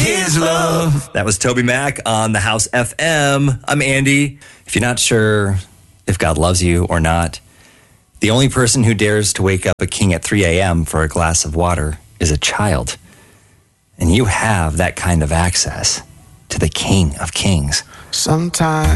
his love. That was Toby Mac on the House FM. I'm Andy. If you're not sure if God loves you or not, the only person who dares to wake up a king at 3 a.m. for a glass of water is a child. And you have that kind of access to the King of Kings. Sometimes